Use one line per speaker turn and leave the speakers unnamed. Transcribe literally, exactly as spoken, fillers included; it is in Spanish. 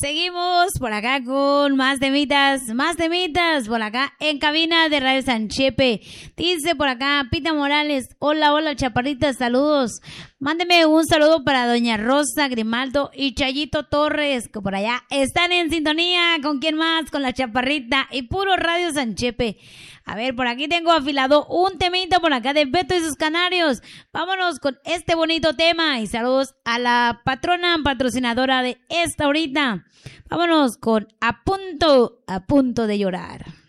Seguimos por acá con más temitas, más temitas por acá en cabina de Radio San Chepe. Dice por acá Pita Morales, hola, hola chaparritas, saludos. Mándeme un saludo para doña Rosa Grimaldo y Chayito Torres, que por allá están en sintonía. ¿Con quién más? Con la chaparrita y puro Radio San Chepe. A ver, por aquí tengo afilado un temita por acá de Beto y sus Canarios. Vámonos con este bonito tema y saludos a la patrona patrocinadora de esta horita. Vámonos con A Punto, A Punto de Llorar.